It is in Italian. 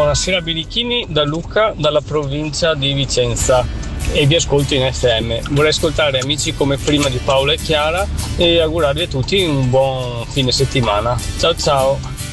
Buonasera Birichini, da Luca, dalla provincia di Vicenza, e vi ascolto in FM. Vorrei ascoltare amici come prima di Paola e Chiara e augurarvi a tutti un buon fine settimana. Ciao ciao!